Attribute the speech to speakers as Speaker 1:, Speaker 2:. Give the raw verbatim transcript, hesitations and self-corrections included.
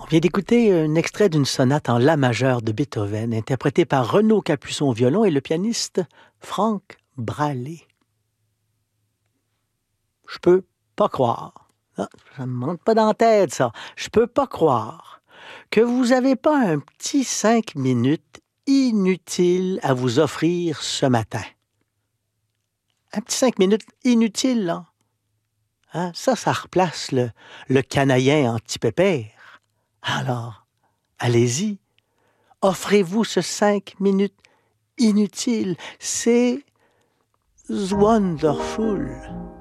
Speaker 1: On vient d'écouter un extrait d'une sonate en La majeur de Beethoven, interprétée par Renaud Capuçon au violon et le pianiste Franck Bralé. Je peux pas croire. Ah, ça me monte pas dans la tête, ça. Je peux pas croire que vous avez pas un petit cinq minutes inutile à vous offrir ce matin. Un petit cinq minutes inutile, là. Hein? Ça, ça replace le, le canaïen anti-pépère. Alors, allez-y. Offrez-vous ce cinq minutes inutile. C'est wonderful.